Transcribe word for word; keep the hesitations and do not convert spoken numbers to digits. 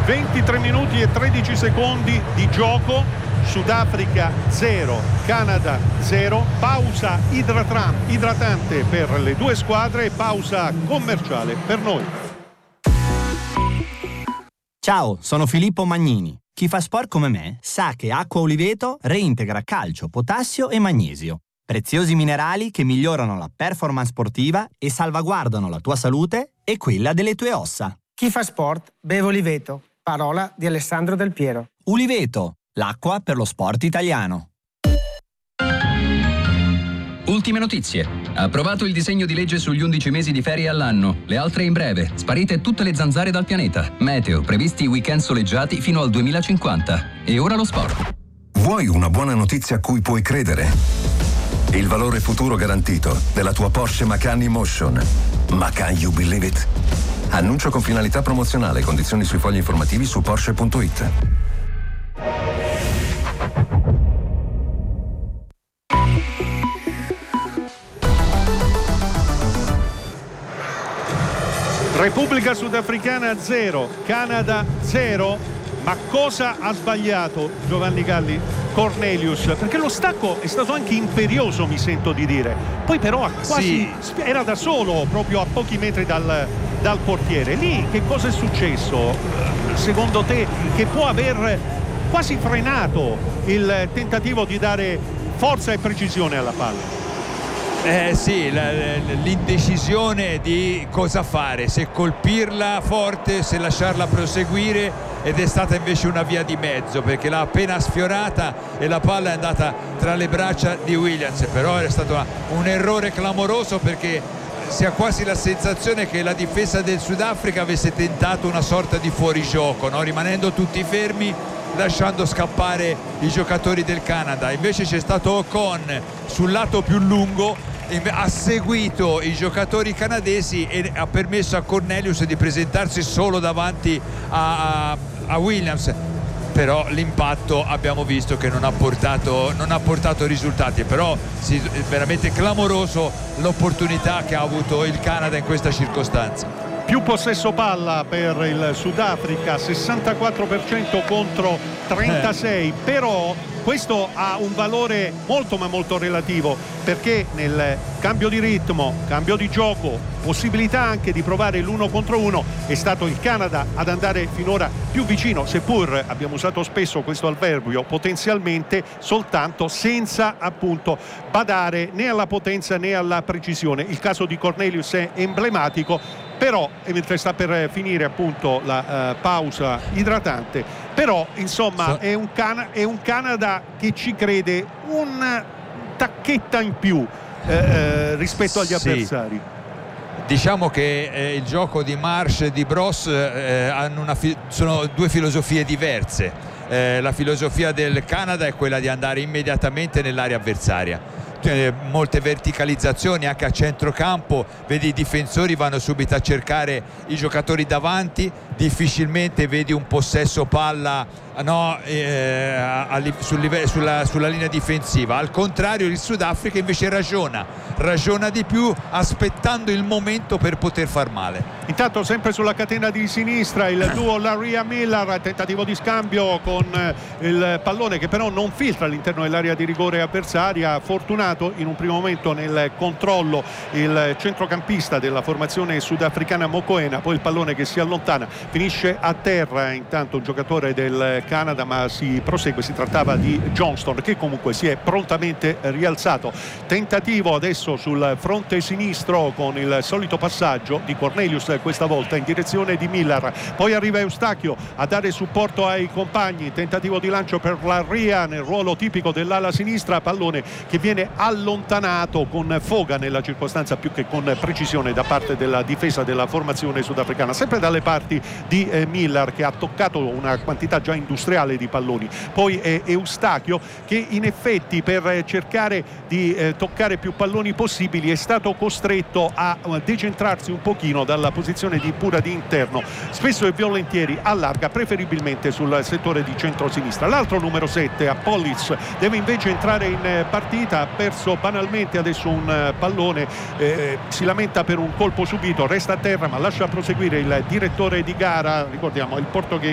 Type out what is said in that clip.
ventitré minuti e tredici secondi di gioco. Sudafrica zero, Canada zero, pausa idratra- idratante per le due squadre e pausa commerciale per noi. Ciao, sono Filippo Magnini. Chi fa sport come me sa che Acqua Oliveto reintegra calcio, potassio e magnesio, preziosi minerali che migliorano la performance sportiva e salvaguardano la tua salute e quella delle tue ossa. Chi fa sport beve Oliveto, parola di Alessandro Del Piero. Oliveto, l'acqua per lo sport italiano. Ultime notizie. Approvato il disegno di legge sugli undici mesi di ferie all'anno. Le altre in breve. Sparite tutte le zanzare dal pianeta. Meteo. Previsti weekend soleggiati fino al duemilacinquanta. E ora lo sport. Vuoi una buona notizia a cui puoi credere? Il valore futuro garantito della tua Porsche Macan Emotion. Ma can you believe it? Annuncio con finalità promozionale. Condizioni sui fogli informativi su Porsche punto it. Repubblica Sudafricana zero, Canada zero. Ma cosa ha sbagliato Giovanni Galli? Cornelius, perché lo stacco è stato anche imperioso, mi sento di dire. Poi però quasi sì. Era da solo, proprio a pochi metri dal, dal portiere. Lì che cosa è successo? Secondo te, che può aver quasi frenato il tentativo di dare forza e precisione alla palla? Eh sì, la, l'indecisione di cosa fare, se colpirla forte, se lasciarla proseguire, ed è stata invece una via di mezzo, perché l'ha appena sfiorata e la palla è andata tra le braccia di Williams. Però è stato un errore clamoroso, perché si ha quasi la sensazione che la difesa del Sudafrica avesse tentato una sorta di fuorigioco, no? Rimanendo tutti fermi, lasciando scappare i giocatori del Canada. Invece c'è stato Ocon sul lato più lungo, ha seguito i giocatori canadesi e ha permesso a Cornelius di presentarsi solo davanti a, a, a Williams. Però l'impatto abbiamo visto che non ha portato, non ha portato risultati. Però sì, è veramente clamoroso l'opportunità che ha avuto il Canada in questa circostanza. Più possesso palla per il Sudafrica, sessantaquattro per cento contro trentasei, eh. Però questo ha un valore molto ma molto relativo, perché nel cambio di ritmo, cambio di gioco, possibilità anche di provare l'uno contro uno, è stato il Canada ad andare finora più vicino, seppur abbiamo usato spesso questo avverbio potenzialmente, soltanto senza appunto badare né alla potenza né alla precisione. Il caso di Cornelius è emblematico. Però, e mentre sta per finire appunto la uh, pausa idratante, però insomma so. è, un Can- è un Canada che ci crede un tacchetta in più eh, eh, rispetto agli sì. avversari. Diciamo che eh, il gioco di Marsh e di Bros eh, hanno una fi- sono due filosofie diverse. Eh, la filosofia del Canada è quella di andare immediatamente nell'area avversaria. Molte verticalizzazioni anche a centrocampo, vedi i difensori vanno subito a cercare i giocatori davanti, difficilmente vedi un possesso palla no, eh, a, a, sul livello, sulla, sulla linea difensiva. Al contrario, il Sudafrica invece ragiona ragiona di più, aspettando il momento per poter far male. Intanto sempre sulla catena di sinistra il duo Laryea Miller, tentativo di scambio con il pallone che però non filtra all'interno dell'area di rigore avversaria. Fortunato in un primo momento nel controllo il centrocampista della formazione sudafricana Mokoena, poi il pallone che si allontana, finisce a terra intanto un giocatore del Canada, ma si prosegue, si trattava di Johnston che comunque si è prontamente rialzato. Tentativo adesso sul fronte sinistro con il solito passaggio di Cornelius, questa volta in direzione di Miller, poi arriva Eustachio a dare supporto ai compagni, tentativo di lancio per Laryea nel ruolo tipico dell'ala sinistra, pallone che viene allontanato con foga nella circostanza più che con precisione da parte della difesa della formazione sudafricana, sempre dalle parti di eh, Miller che ha toccato una quantità già industriale di palloni, poi eh, Eustachio che in effetti per cercare di eh, toccare più palloni possibili è stato costretto a decentrarsi un pochino dalla posizione di pura di interno, spesso e volentieri allarga, preferibilmente sul settore di centrosinistra. L'altro numero sette, Apollis, deve invece entrare in partita, ha perso banalmente adesso un pallone, eh, si lamenta per un colpo subito, resta a terra ma lascia proseguire il direttore di gara, ricordiamo il portoghese